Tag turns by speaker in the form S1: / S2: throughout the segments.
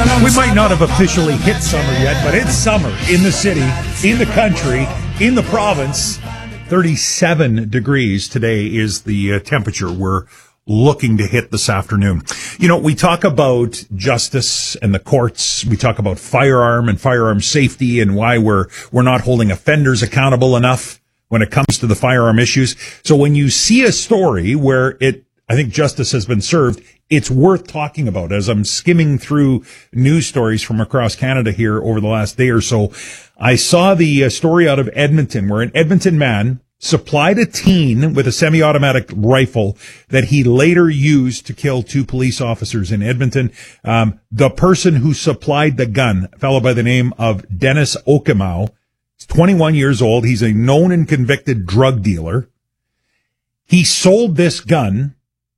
S1: We might not have officially hit summer yet, but it's summer in the city, in the country, in the province. 37 degrees today is the temperature we're looking to hit this afternoon. You know, we talk about justice and the courts. We talk about firearm and firearm safety and why we're not holding offenders accountable enough when it comes to the firearm issues. So when you see a story where I think justice has been served, it's worth talking about. As I'm skimming through news stories from across Canada here over the last day or so, I saw the story out of Edmonton where an Edmonton man supplied a teen with a semi-automatic rifle that he later used to kill 2 police officers in Edmonton. The person who supplied the gun, a fellow by the name of Dennis Okimau, he's 21 years old. He's a known and convicted drug dealer. He sold this gun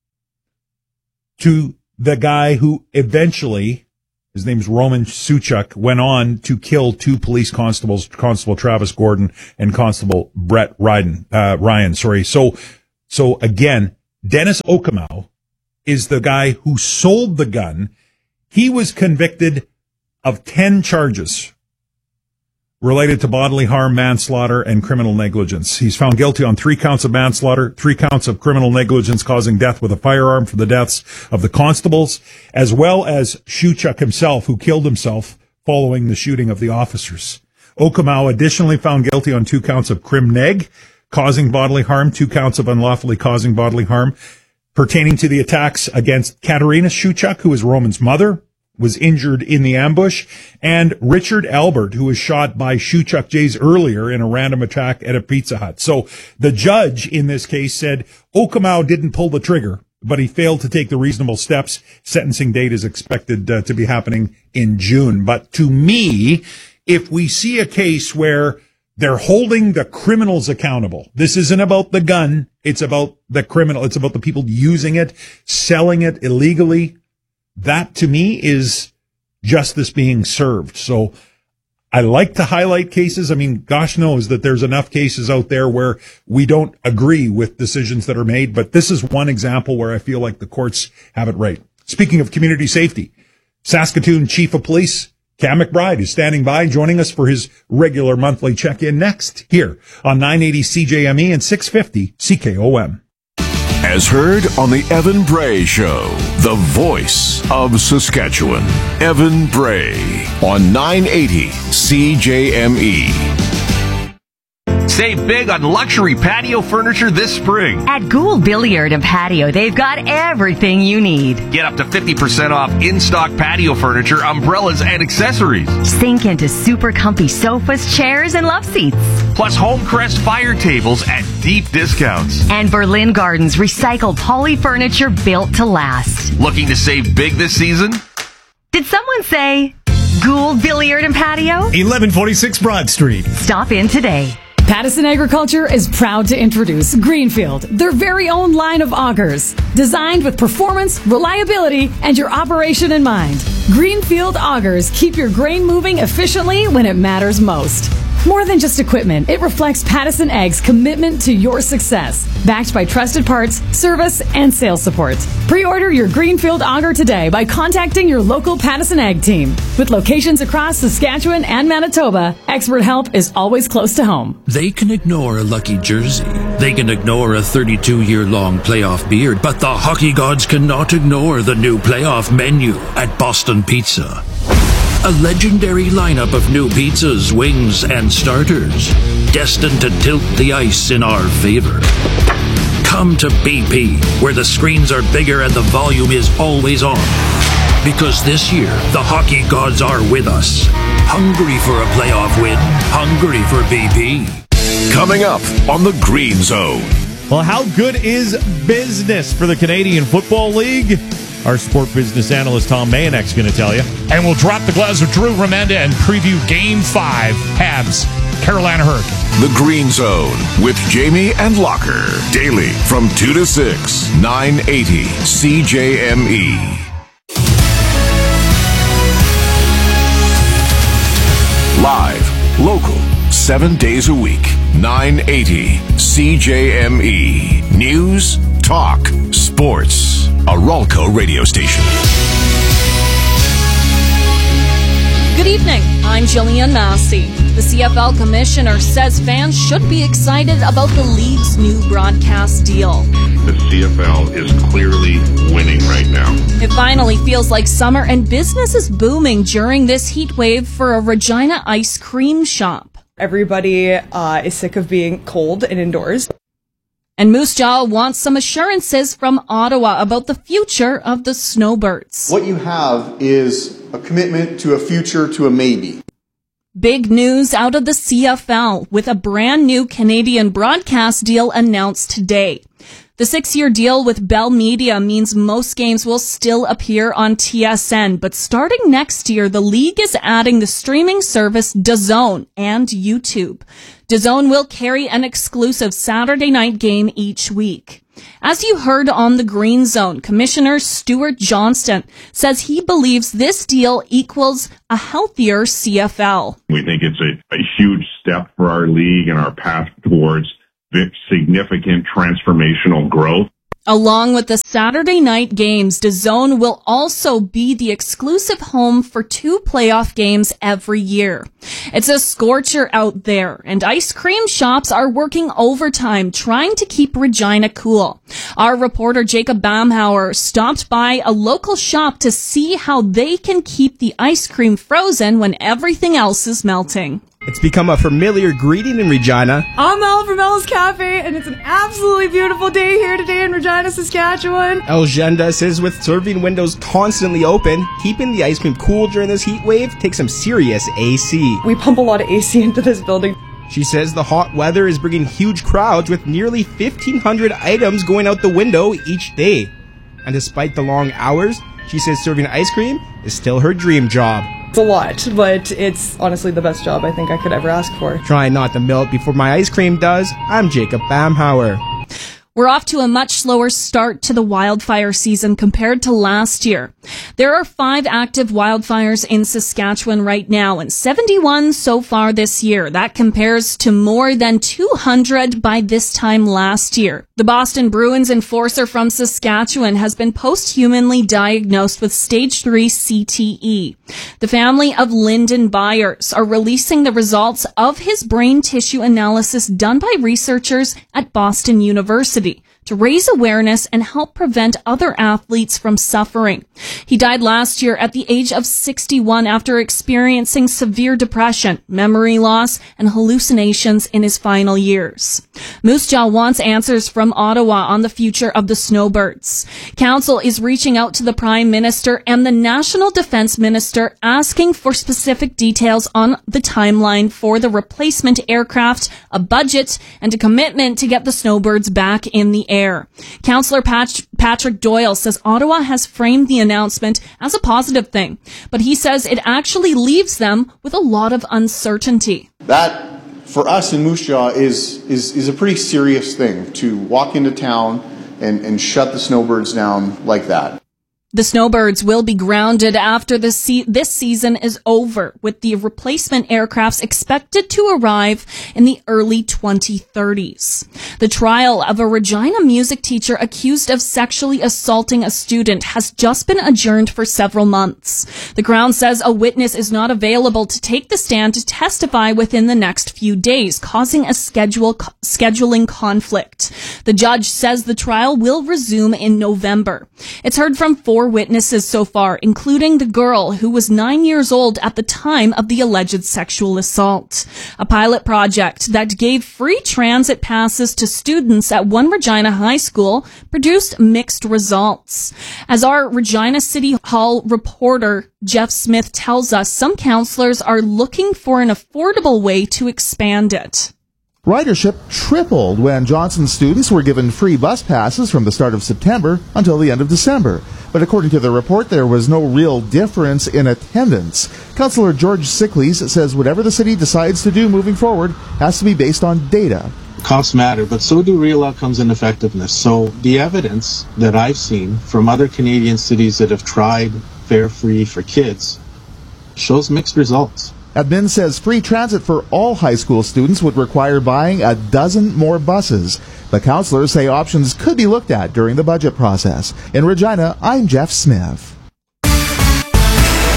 S1: to the guy who eventually, his name's Roman Suchuk, went on to kill 2 police constables, Constable Travis Gordon and Constable Brett Ryan. So again, Dennis Okimau is the guy who sold the gun. He was convicted of 10 charges related to bodily harm, manslaughter, and criminal negligence. He's found guilty on 3 counts of manslaughter, 3 counts of criminal negligence causing death with a firearm for the deaths of the constables, as well as Suchuk himself, who killed himself following the shooting of the officers. Okimau additionally found guilty on 2 counts of crim neg, causing bodily harm, 2 counts of unlawfully causing bodily harm, pertaining to the attacks against Katerina Suchuk, who is Roman's mother, was injured in the ambush, and Richard Albert, who was shot by Suchuk days earlier in a random attack at a Pizza Hut. So the judge in this case said Okimau didn't pull the trigger, but he failed to take the reasonable steps. Sentencing date is expected to be happening in June. But to me, if we see a case where they're holding the criminals accountable, this isn't about the gun, it's about the criminal, it's about the people using it, selling it illegally. That, to me, is justice being served. So I like to highlight cases. I mean, gosh knows that there's enough cases out there where we don't agree with decisions that are made, but this is one example where I feel like the courts have it right. Speaking of community safety, Saskatoon Chief of Police Cam McBride is standing by, joining us for his regular monthly check-in next here on 980 CJME and 650 CKOM.
S2: As heard on the Evan Bray Show, the voice of Saskatchewan. Evan Bray on 980 CJME.
S3: Save big on luxury patio furniture this spring.
S4: At Gould Billiard and Patio, they've got everything you need.
S3: Get up to 50% off in-stock patio furniture, umbrellas, and accessories.
S4: Sink into super comfy sofas, chairs, and love seats.
S3: Plus Homecrest fire tables at deep discounts.
S4: And Berlin Gardens recycled poly furniture built to last.
S3: Looking to save big this season?
S4: Did someone say Gould Billiard and Patio?
S5: 1146 Broad Street.
S4: Stop in today.
S6: Pattison Agriculture is proud to introduce Greenfield, their very own line of augers, designed with performance, reliability, and your operation in mind. Greenfield augers keep your grain moving efficiently when it matters most. More than just equipment, it reflects Pattison Ag's commitment to your success, backed by trusted parts, service, and sales support. Pre-order your Greenfield auger today by contacting your local Pattison Ag team. With locations across Saskatchewan and Manitoba, expert help is always close to home.
S7: They can ignore a lucky jersey. They can ignore a 32-year-long playoff beard, but the hockey gods cannot ignore the new playoff menu at Boston Pizza. A legendary lineup of new pizzas, wings, and starters, destined to tilt the ice in our favor. Come to BP, where the screens are bigger and the volume is always on. Because this year, the hockey gods are with us. Hungry for a playoff win, hungry for BP.
S2: Coming up on the Green Zone.
S5: Well, how good is business for the Canadian Football League? Our sport business analyst Tom Mayanek's going to tell you.
S8: And we'll drop the gloves with Drew Remenda and preview Game 5, Habs, Carolina Hurricanes.
S2: The Green Zone with Jamie and Locker. Daily from 2 to 6, 980 CJME. Live, local, 7 days a week, 980 CJME. News, talk, sports. A Ralco radio station.
S9: Good evening, I'm Jillian Massey. The CFL commissioner says fans should be excited about the league's new broadcast deal.
S10: The CFL is clearly winning right now.
S9: It finally feels like summer and business is booming during this heat wave for a Regina ice cream shop.
S11: Everybody is sick of being cold and indoors.
S9: And Moose Jaw wants some assurances from Ottawa about the future of the Snowbirds.
S12: What you have is a commitment to a future, to a maybe.
S9: Big news out of the CFL with a brand new Canadian broadcast deal announced today. The 6-year deal with Bell Media means most games will still appear on TSN, but starting next year, the league is adding the streaming service DAZN and YouTube. DAZN will carry an exclusive Saturday night game each week. As you heard on the Green Zone, Commissioner Stuart Johnston says he believes this deal equals a healthier CFL.
S10: We think it's a huge step for our league and our path towards significant transformational growth.
S9: Along with the Saturday night games, DAZN will also be the exclusive home for 2 playoff games every year. It's a scorcher out there, and ice cream shops are working overtime trying to keep Regina cool. Our reporter Jacob Bamhauer stopped by a local shop to see how they can keep the ice cream frozen when everything else is melting.
S13: It's become a familiar greeting in Regina.
S11: I'm Mel from Mel's Cafe, and it's an absolutely beautiful day here today in Regina, Saskatchewan.
S13: Elgenda says with serving windows constantly open, keeping the ice cream cool during this heat wave takes some serious AC.
S11: We pump a lot of AC into this building.
S13: She says the hot weather is bringing huge crowds with nearly 1,500 items going out the window each day. And despite the long hours, she says serving ice cream is still her dream job.
S11: It's a lot, but it's honestly the best job I think I could ever ask for.
S13: Trying not to melt before my ice cream does, I'm Jacob Bamhauer.
S9: We're off to a much slower start to the wildfire season compared to last year. There are 5 active wildfires in Saskatchewan right now and 71 so far this year. That compares to more than 200 by this time last year. The Boston Bruins enforcer from Saskatchewan has been posthumously diagnosed with stage 3 CTE. The family of Lyndon Byers are releasing the results of his brain tissue analysis done by researchers at Boston University to raise awareness and help prevent other athletes from suffering. He died last year at the age of 61 after experiencing severe depression, memory loss, and hallucinations in his final years. Moose Jaw wants answers from Ottawa on the future of the Snowbirds. Council is reaching out to the Prime Minister and the National Defence Minister asking for specific details on the timeline for the replacement aircraft, a budget, and a commitment to get the Snowbirds back in the air. Councillor Patrick Doyle says Ottawa has framed the announcement as a positive thing, but he says it actually leaves them with a lot of uncertainty.
S12: That, for us in Moose Jaw, is a pretty serious thing, to walk into town and shut the Snowbirds down like that.
S9: The Snowbirds will be grounded after this season is over, with the replacement aircrafts expected to arrive in the early 2030s. The trial of a Regina music teacher accused of sexually assaulting a student has just been adjourned for several months. The Crown says a witness is not available to take the stand to testify within the next few days, causing a scheduling conflict. The judge says the trial will resume in November. It's heard from 4 witnesses so far, including the girl who was 9 years old at the time of the alleged sexual assault. A pilot project that gave free transit passes to students at one Regina high school produced mixed results. As our Regina City Hall reporter Jeff Smith tells us, some counselors are looking for an affordable way to expand it.
S14: Ridership tripled when Johnson students were given free bus passes from the start of September until the end of December. But according to the report, there was no real difference in attendance. Councillor George Sickleys says whatever the city decides to do moving forward has to be based on data.
S15: Costs matter, but so do real outcomes and effectiveness. So the evidence that I've seen from other Canadian cities that have tried fare-free for kids shows mixed results.
S14: Admin says free transit for all high school students would require buying a dozen more buses. The councillors say options could be looked at during the budget process. In Regina, I'm Jeff Smith.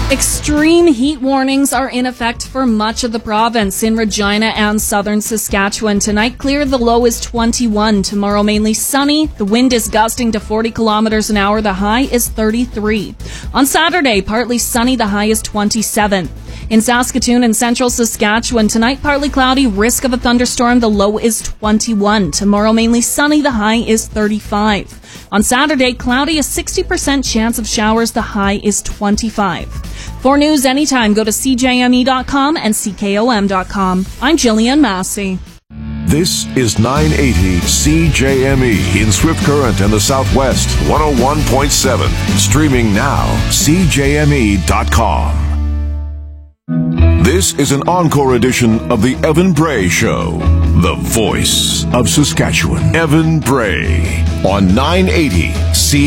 S9: Extreme heat warnings are in effect for much of the province. In Regina and southern Saskatchewan tonight, clear, the low is 21. Tomorrow, mainly sunny. The wind is gusting to 40 kilometers an hour. The high is 33. On Saturday, partly sunny. The high is 27. In Saskatoon and central Saskatchewan tonight, partly cloudy, risk of a thunderstorm. The low is 21. Tomorrow, mainly sunny. The high is 35. On Saturday, cloudy, a 60% chance of showers. The high is 25. For news anytime, go to CJME.com and CKOM.com. I'm Jillian Massey.
S2: This is 980 CJME in Swift Current and the Southwest, 101.7. Streaming now, CJME.com. This is an encore edition of the Evan Bray Show, the voice of Saskatchewan. Evan Bray on 980 CJME.